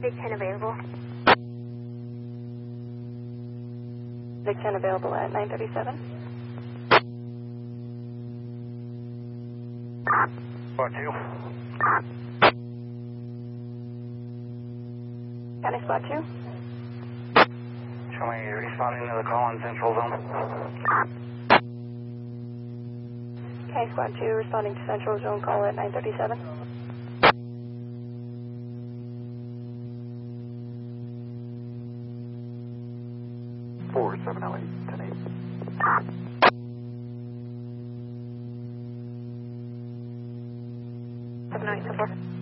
Big 10 available. Big 10 available at 937. Spot 2. County Spot 2. Show me responding to the call in Central Zone. County Spot 2 responding to Central Zone call at 937. 4708, 10-8. Seven, 8, 4.